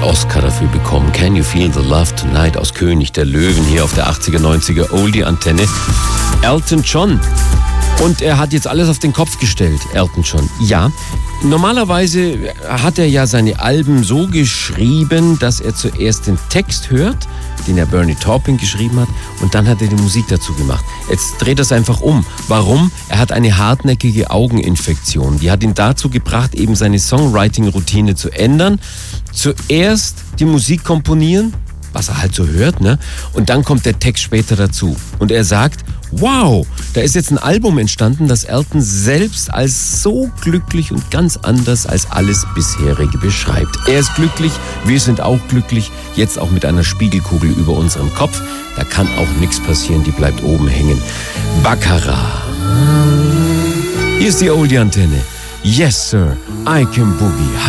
Oscar dafür bekommen. Can You Feel the Love Tonight aus König der Löwen hier auf der 80er, 90er Oldie-Antenne. Elton John. Und er hat jetzt alles auf den Kopf gestellt, Elton John. Ja, normalerweise hat er ja seine Alben so geschrieben, dass er zuerst den Text hört, den er Bernie Taupin geschrieben hat, und dann hat er die Musik dazu gemacht. Jetzt dreht er es einfach um. Warum? Er hat eine hartnäckige Augeninfektion. Die hat ihn dazu gebracht, eben seine Songwriting-Routine zu ändern. Zuerst die Musik komponieren, was er halt so hört, ne? Und dann kommt der Text später dazu. Und er sagt, wow, da ist jetzt ein Album entstanden, das Elton selbst als so glücklich und ganz anders als alles bisherige beschreibt. Er ist glücklich, wir sind auch glücklich, jetzt auch mit einer Spiegelkugel über unserem Kopf. Da kann auch nichts passieren, die bleibt oben hängen. Baccarat. Hier ist die Oldie-Antenne. Yes, sir, I can boogie.